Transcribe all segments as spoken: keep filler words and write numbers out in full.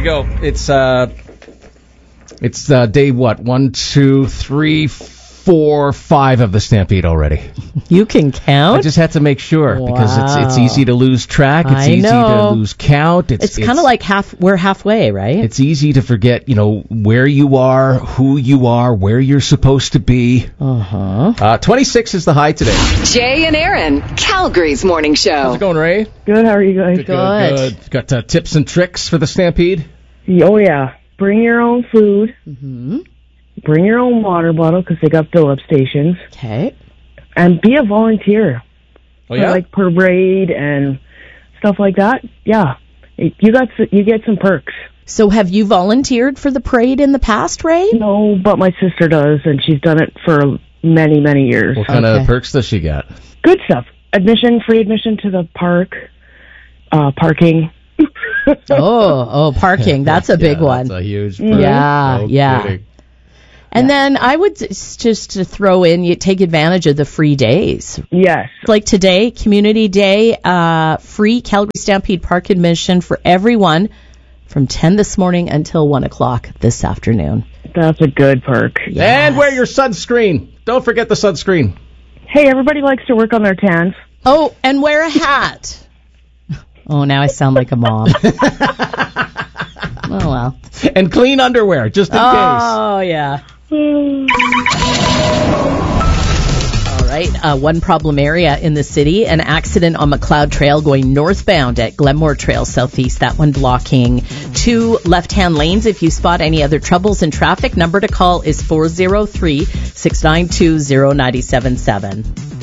go. It's uh, it's uh, day what? One, two, three, four, five of the Stampede already. You can count? I just had to make sure wow. because it's it's easy to lose track. It's I easy know. to lose count. It's, it's kind of like half. We're halfway, right? It's easy to forget, you know, where you are, who you are, where you're supposed to be. Uh-huh. Uh, twenty-six is the high today. Jay and Aaron, Calgary's morning show. How's it going, Ray? Good. How are you guys? Good. good, good. Got uh, tips and tricks for the Stampede? Oh yeah. Bring your own food. Mm-hmm. Bring your own water bottle because they got fill-up stations. Okay. And be a volunteer. Oh, yeah? For, like, parade and stuff like that. Yeah. You got you get some perks. So have you volunteered for the parade in the past, Ray? No, but my sister does, and she's done it for many, many years. What kind Okay. of perks does she get? Good stuff. Admission, free admission to the park, uh, parking. Oh, oh, parking. That's a big yeah, one. That's a huge perk. Yeah, No yeah. kidding. And then I would s- just to throw in, you take advantage of the free days. Yes. Like today, Community Day, uh, free Calgary Stampede Park admission for everyone from ten this morning until one o'clock this afternoon. That's a good perk. And wear your sunscreen. Don't forget the sunscreen. Hey, everybody likes to work on their tans. Oh, and wear a hat. Oh, now I sound like a mom. Oh, well. And clean underwear, just in case. Oh, yeah. All right, uh, one problem area in the city, an accident on McLeod Trail going northbound at Glenmore Trail Southeast, that one blocking two left-hand lanes. If you spot any other troubles in traffic, number to call is four oh three, six nine two, oh nine seven seven.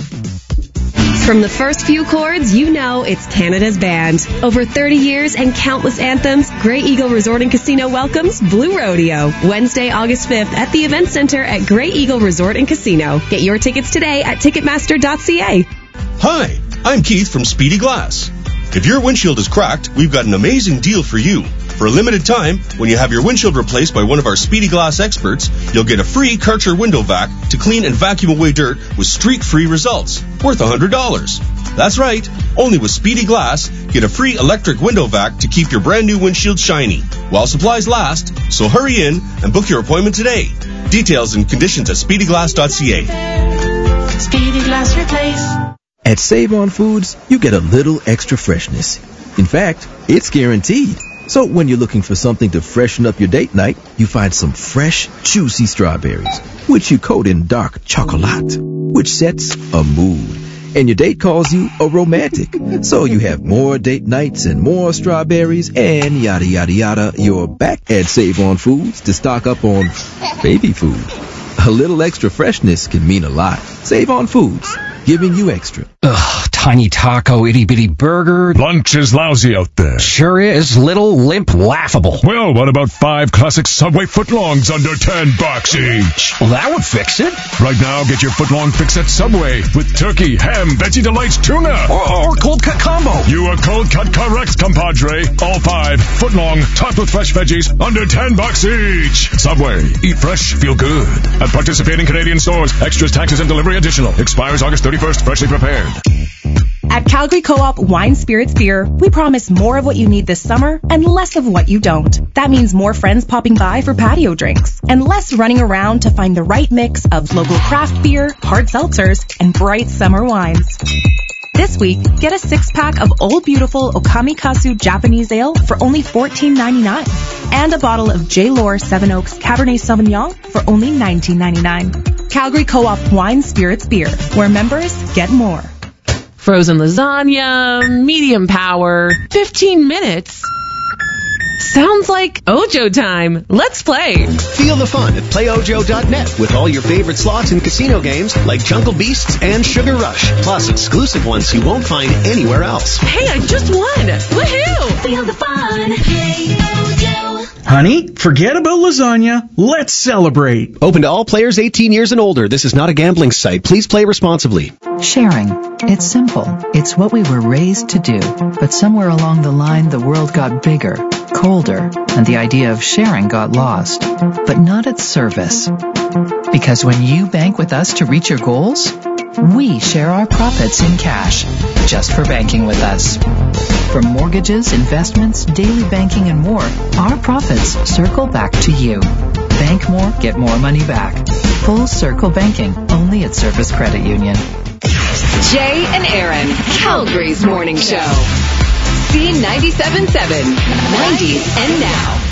From the first few chords, you know it's Canada's band. Over thirty years and countless anthems, Grey Eagle Resort and Casino welcomes Blue Rodeo. Wednesday, August fifth at the Event Center at Grey Eagle Resort and Casino. Get your tickets today at ticketmaster dot c a. Hi, I'm Keith from Speedy Glass. If your windshield is cracked, we've got an amazing deal for you. For a limited time, when you have your windshield replaced by one of our Speedy Glass experts, you'll get a free Karcher window vac to clean and vacuum away dirt with streak-free results, worth one hundred dollars. That's right, only with Speedy Glass, get a free electric window vac to keep your brand new windshield shiny, while supplies last, so hurry in and book your appointment today. Details and conditions at speedy glass dot c a. Speedy Glass Replace. At Save On Foods, you get a little extra freshness. In fact, it's guaranteed. So when you're looking for something to freshen up your date night, you find some fresh, juicy strawberries, which you coat in dark chocolate, which sets a mood. And your date calls you a romantic. So you have more date nights and more strawberries and yada yada yada. You're back at Save On Foods to stock up on baby food. A little extra freshness can mean a lot. Save On Foods, giving you extra. Ugh, tiny taco, itty-bitty burger. Lunch is lousy out there. Sure is. Little, limp, laughable. Well, what about five classic Subway footlongs under ten bucks each? Well, that would fix it. Right now, get your footlong fix at Subway with turkey, ham, Veggie Delights, tuna. Or, or cold cut combo. You are cold cut correct, compadre. All five footlong, topped with fresh veggies, under ten bucks each. Subway. Eat fresh, feel good. At participating Canadian stores. Extras, taxes, and delivery additional. Expires August thirty-first. Freshly prepared. At Calgary Co-op Wine Spirits Beer, we promise more of what you need this summer and less of what you don't. That means more friends popping by for patio drinks and less running around to find the right mix of local craft beer, hard seltzers, and bright summer wines. This week, get a six-pack of Old Beautiful Okamikasu Japanese Ale for only fourteen ninety-nine and a bottle of J. Lohr Seven Oaks Cabernet Sauvignon for only nineteen ninety-nine. Calgary Co-op Wine Spirits Beer, where members get more. Frozen lasagna, medium power, fifteen minutes. Sounds like Ojo time. Let's play. Feel the fun at play ojo dot net with all your favorite slots and casino games like Jungle Beasts and Sugar Rush, plus exclusive ones you won't find anywhere else. Hey, I just won. Woohoo! Feel the fun. Play Ojo. Honey, forget about lasagna. Let's celebrate. Open to all players eighteen years and older. This is not a gambling site. Please play responsibly. Sharing. It's simple. It's what we were raised to do. But somewhere along the line, the world got bigger, colder, and the idea of sharing got lost. But not at Service. Because when you bank with us to reach your goals, we share our profits in cash, just for banking with us. From mortgages, investments, daily banking, and more, our profits circle back to you. Bank more, get more money back. Full Circle Banking, only at Service Credit Union. Jay and Aaron, Calgary's morning show. C ninety-seven point seven, nineties and now.